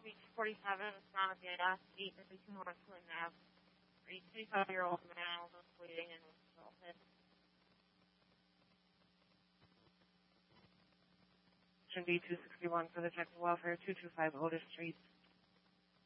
Beach 47, Sonoma Gas, 852 North Clinton Ave. A 35-year-old male was bleeding and was assaulted. B261 for the Texas Welfare, 225 Otis Street.